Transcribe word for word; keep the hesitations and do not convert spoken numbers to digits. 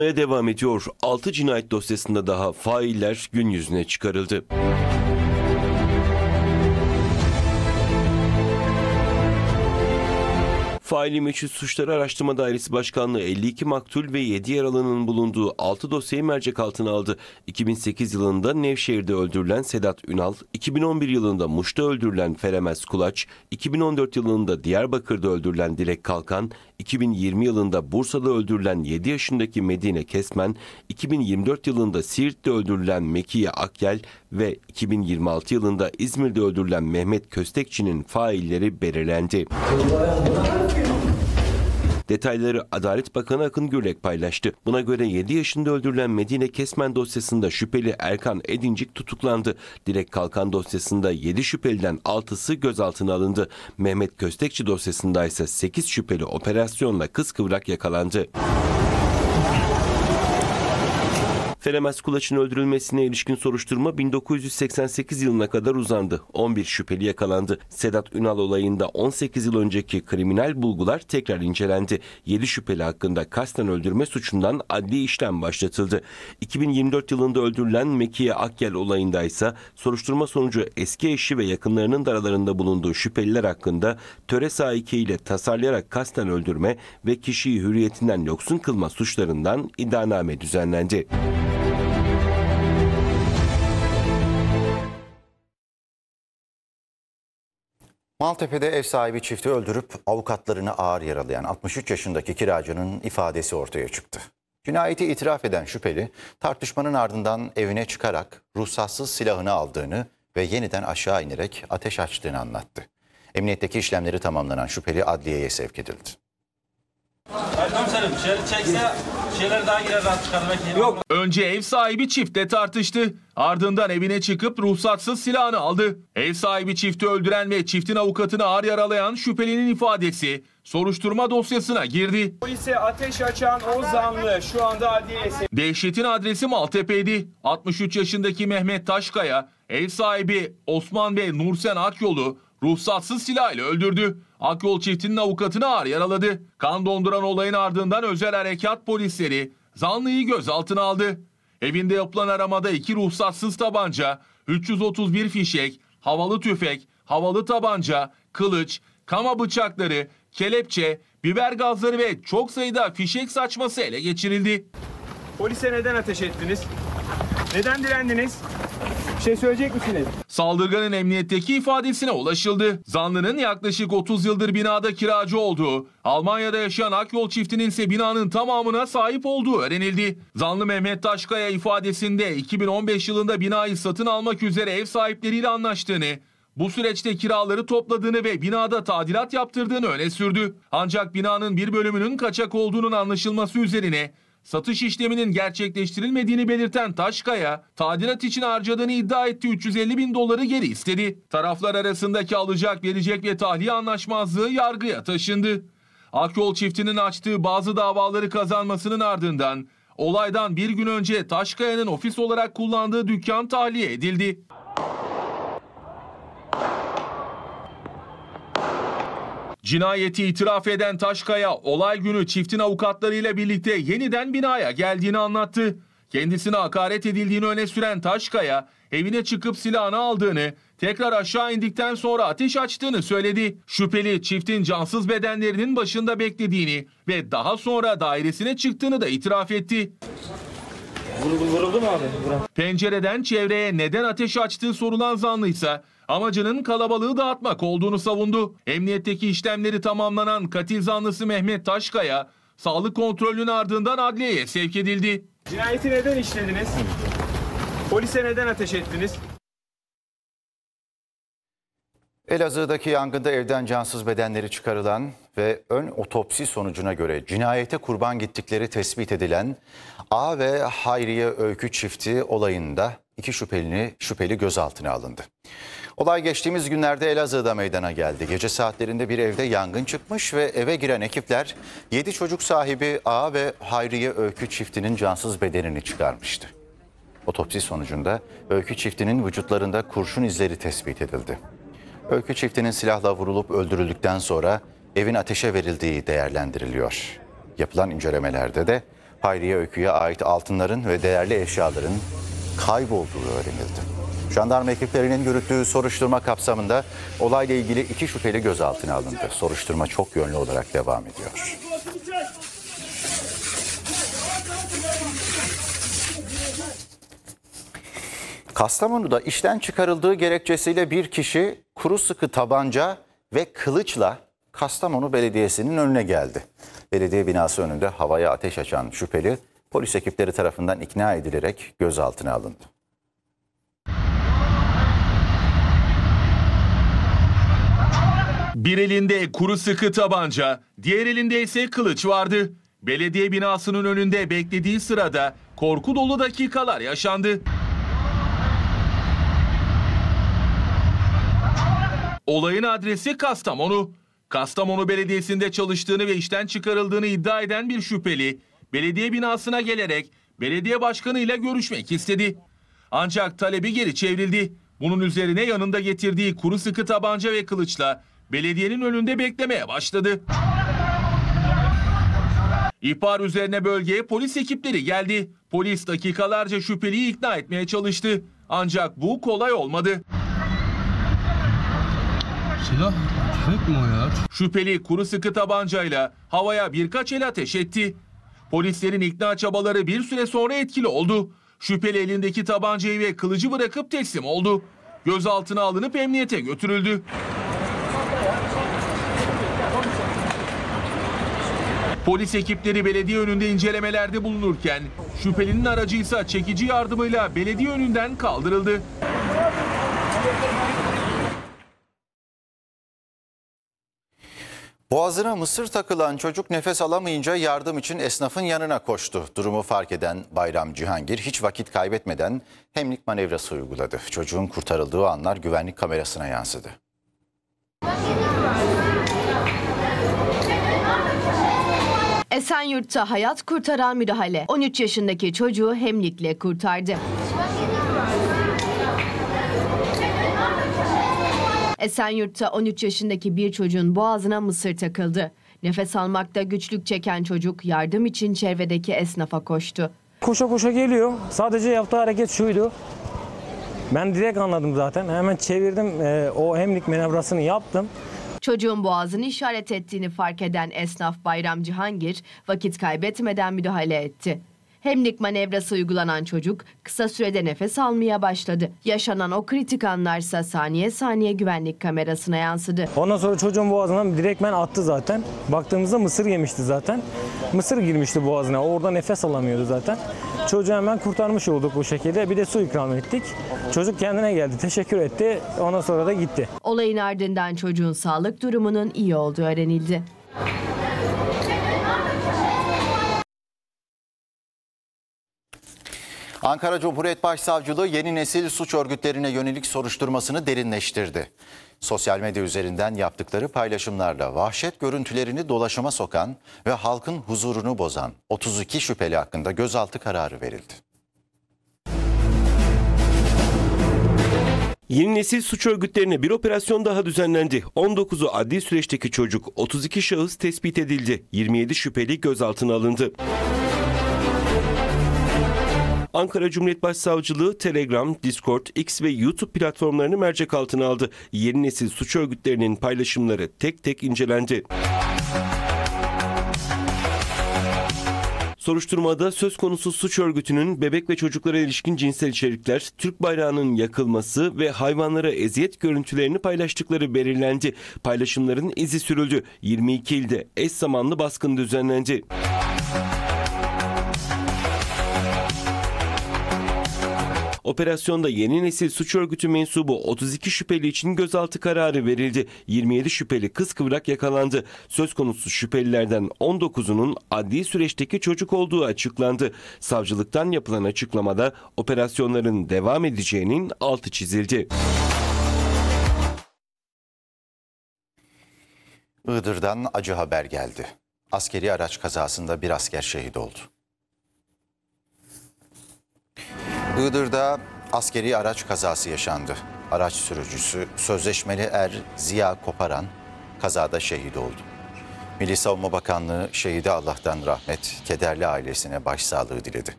Devam ediyor. altı cinayet dosyasında daha failler gün yüzüne çıkarıldı. Faili Meçhul Suçlar Araştırma Dairesi Başkanlığı elli iki maktul ve yedi yaralının bulunduğu altı dosyayı mercek altına aldı. iki bin sekiz yılında Nevşehir'de öldürülen Sedat Ünal, iki bin on bir yılında Muş'ta öldürülen Feremez Kulaç, iki bin on dört yılında Diyarbakır'da öldürülen Dilek Kalkan, iki bin yirmi yılında Bursa'da öldürülen yedi yaşındaki Medine Kesmen, iki bin yirmi dört yılında Siirt'te öldürülen Mekiye Akyel ve iki bin yirmi altı yılında İzmir'de öldürülen Mehmet Köstekçi'nin failleri belirlendi. Detayları Adalet Bakanı Akın Gürlek paylaştı. Buna göre yedi yaşında öldürülen Medine Kesmen dosyasında şüpheli Erkan Edincik tutuklandı. Dilek Kalkan dosyasında yedi şüpheliden altısı gözaltına alındı. Mehmet Köstekçi dosyasında ise sekiz şüpheli operasyonla kıskıvrak yakalandı. Feremez Kulaç'ın öldürülmesine ilişkin soruşturma bin dokuz yüz seksen sekiz yılına kadar uzandı. on bir şüpheli yakalandı. Sedat Ünal olayında on sekiz yıl önceki kriminal bulgular tekrar incelendi. yedi şüpheli hakkında kasten öldürme suçundan adli işlem başlatıldı. iki bin yirmi dört yılında öldürülen Mekiye Akyel olayında ise soruşturma sonucu eski eşi ve yakınlarının da aralarında bulunduğu şüpheliler hakkında töre saiki ile tasarlayarak kasten öldürme ve kişiyi hürriyetinden yoksun kılma suçlarından iddianame düzenlendi. Maltepe'de ev sahibi çifti öldürüp avukatlarını ağır yaralayan altmış üç yaşındaki kiracının ifadesi ortaya çıktı. Cinayeti itiraf eden şüpheli tartışmanın ardından evine çıkarak ruhsatsız silahını aldığını ve yeniden aşağı inerek ateş açtığını anlattı. Emniyetteki işlemleri tamamlanan şüpheli adliyeye sevk edildi. Komiserim şöyle çekse şeyler daha girer rahat çıkarmak. Yok. Önce ev sahibi çiftle tartıştı. Ardından evine çıkıp ruhsatsız silahını aldı. Ev sahibi çifti öldüren ve çiftin avukatını ağır yaralayan şüphelinin ifadesi soruşturma dosyasına girdi. Polise ateş açan o zanlı şu anda adliyeye. Dehşetin adresi Maltepe'ydi. altmış üç yaşındaki Mehmet Taşkaya, ev sahibi Osman ve Nursen Akyol'u ruhsatsız silahla öldürdü. Akyol çiftinin avukatını ağır yaraladı. Kan donduran olayın ardından özel harekat polisleri zanlıyı gözaltına aldı. Evinde yapılan aramada iki ruhsatsız tabanca, üç yüz otuz bir fişek, havalı tüfek, havalı tabanca, kılıç, kama bıçakları, kelepçe, biber gazları ve çok sayıda fişek saçması ele geçirildi. Polise neden ateş ettiniz? Neden direndiniz? Bir şey söyleyecek misiniz? Saldırganın emniyetteki ifadesine ulaşıldı. Zanlının yaklaşık otuz yıldır binada kiracı olduğu, Almanya'da yaşayan Akyol çiftinin ise binanın tamamına sahip olduğu öğrenildi. Zanlı Mehmet Taşkaya ifadesinde iki bin on beş yılında binayı satın almak üzere ev sahipleriyle anlaştığını, bu süreçte kiraları topladığını ve binada tadilat yaptırdığını öne sürdü. Ancak binanın bir bölümünün kaçak olduğunun anlaşılması üzerine satış işleminin gerçekleştirilmediğini belirten Taşkaya, tadilat için harcadığını iddia ettiği üç yüz elli bin doları geri istedi. Taraflar arasındaki alacak, verecek ve tahliye anlaşmazlığı yargıya taşındı. Akyol çiftinin açtığı bazı davaları kazanmasının ardından olaydan bir gün önce Taşkaya'nın ofis olarak kullandığı dükkan tahliye edildi. Cinayeti itiraf eden Taşkaya, olay günü çiftin avukatlarıyla birlikte yeniden binaya geldiğini anlattı. Kendisine hakaret edildiğini öne süren Taşkaya, evine çıkıp silahını aldığını, tekrar aşağı indikten sonra ateş açtığını söyledi. Şüpheli çiftin cansız bedenlerinin başında beklediğini ve daha sonra dairesine çıktığını da itiraf etti. Vuruldu, vuruldu mu abi? Vural. Pencereden çevreye neden ateş açtığı sorulan zanlıysa amacının kalabalığı dağıtmak olduğunu savundu. Emniyetteki işlemleri tamamlanan katil zanlısı Mehmet Taşkaya, sağlık kontrolünün ardından adliyeye sevk edildi. Cinayeti neden işlediniz? Polise neden ateş ettiniz? Elazığ'daki yangında evden cansız bedenleri çıkarılan ve ön otopsi sonucuna göre cinayete kurban gittikleri tespit edilen A ve Hayriye Öykü çifti olayında iki şüpheli, şüpheli gözaltına alındı. Olay geçtiğimiz günlerde Elazığ'da meydana geldi. Gece saatlerinde bir evde yangın çıkmış ve eve giren ekipler yedi çocuk sahibi A ve Hayriye Öykü çiftinin cansız bedenini çıkarmıştı. Otopsi sonucunda Öykü çiftinin vücutlarında kurşun izleri tespit edildi. Öykü çiftinin silahla vurulup öldürüldükten sonra evin ateşe verildiği değerlendiriliyor. Yapılan incelemelerde de Hayriye Öykü'ye ait altınların ve değerli eşyaların kaybolduğu öğrenildi. Jandarma ekiplerinin yürüttüğü soruşturma kapsamında olayla ilgili iki şüpheli gözaltına alındı. Soruşturma çok yönlü olarak devam ediyor. Kastamonu'da işten çıkarıldığı gerekçesiyle bir kişi kuru sıkı tabanca ve kılıçla Kastamonu Belediyesi'nin önüne geldi. Belediye binası önünde havaya ateş açan şüpheli polis ekipleri tarafından ikna edilerek gözaltına alındı. Bir elinde kuru sıkı tabanca, diğer elinde ise kılıç vardı. Belediye binasının önünde beklediği sırada korku dolu dakikalar yaşandı. Olayın adresi Kastamonu. Kastamonu Belediyesi'nde çalıştığını ve işten çıkarıldığını iddia eden bir şüpheli, belediye binasına gelerek belediye başkanı ile görüşmek istedi. Ancak talebi geri çevrildi. Bunun üzerine yanında getirdiği kuru sıkı tabanca ve kılıçla belediyenin önünde beklemeye başladı. İhbar üzerine bölgeye polis ekipleri geldi. Polis dakikalarca şüpheliyi ikna etmeye çalıştı. Ancak bu kolay olmadı. Silah, tüfek mi o ya? Şüpheli kuru sıkı tabancayla havaya birkaç el ateş etti. Polislerin ikna çabaları bir süre sonra etkili oldu. Şüpheli elindeki tabancayı ve kılıcı bırakıp teslim oldu. Gözaltına alınıp emniyete götürüldü. Polis ekipleri belediye önünde incelemelerde bulunurken şüphelinin aracıysa çekici yardımıyla belediye önünden kaldırıldı. Boğazına mısır takılan çocuk nefes alamayınca yardım için esnafın yanına koştu. Durumu fark eden Bayram Cihangir hiç vakit kaybetmeden hemlik manevrası uyguladı. Çocuğun kurtarıldığı anlar güvenlik kamerasına yansıdı. Esenyurt'ta hayat kurtaran müdahale. on üç yaşındaki çocuğu hemlikle kurtardı. Esenyurt'ta on üç yaşındaki bir çocuğun boğazına mısır takıldı. Nefes almakta güçlük çeken çocuk yardım için çevredeki esnafa koştu. Koşa koşa geliyor. Sadece yaptığı hareket şuydu. Ben direkt anladım zaten. Hemen çevirdim. E, o hemlik manevrasını yaptım. Çocuğun boğazını işaret ettiğini fark eden esnaf Bayram Cihangir vakit kaybetmeden müdahale etti. Hemlik manevrası uygulanan çocuk kısa sürede nefes almaya başladı. Yaşanan o kritik anlarsa saniye saniye güvenlik kamerasına yansıdı. Ondan sonra çocuğun boğazına direktmen attı zaten. Baktığımızda mısır yemişti zaten. Mısır girmişti boğazına. Orada nefes alamıyordu zaten. Çocuğu hemen kurtarmış olduk bu şekilde. Bir de su ikram ettik. Çocuk kendine geldi, teşekkür etti. Ondan sonra da gitti. Olayın ardından çocuğun sağlık durumunun iyi olduğu öğrenildi. Ankara Cumhuriyet Başsavcılığı yeni nesil suç örgütlerine yönelik soruşturmasını derinleştirdi. Sosyal medya üzerinden yaptıkları paylaşımlarla vahşet görüntülerini dolaşıma sokan ve halkın huzurunu bozan otuz iki şüpheli hakkında gözaltı kararı verildi. Yeni nesil suç örgütlerine bir operasyon daha düzenlendi. on dokuzu adli süreçteki çocuk, otuz iki şahıs tespit edildi. yirmi yedi şüpheli gözaltına alındı. Ankara Cumhuriyet Başsavcılığı Telegram, Discord, X ve YouTube platformlarını mercek altına aldı. Yeni nesil suç örgütlerinin paylaşımları tek tek incelendi. Soruşturmada söz konusu suç örgütünün bebek ve çocuklara ilişkin cinsel içerikler, Türk bayrağının yakılması ve hayvanlara eziyet görüntülerini paylaştıkları belirlendi. Paylaşımların izi sürüldü. yirmi iki ilde eş zamanlı baskın düzenlendi. Operasyonda yeni nesil suç örgütü mensubu otuz iki şüpheli için gözaltı kararı verildi. yirmi yedi şüpheli kıskıvrak yakalandı. Söz konusu şüphelilerden on dokuzunun adli süreçteki çocuk olduğu açıklandı. Savcılıktan yapılan açıklamada operasyonların devam edeceğinin altı çizildi. Iğdır'dan acı haber geldi. Askeri araç kazasında bir asker şehit oldu. Iğdır'da askeri araç kazası yaşandı. Araç sürücüsü sözleşmeli er Ziya Koparan kazada şehit oldu. Milli Savunma Bakanlığı şehide Allah'tan rahmet, kederli ailesine başsağlığı diledi.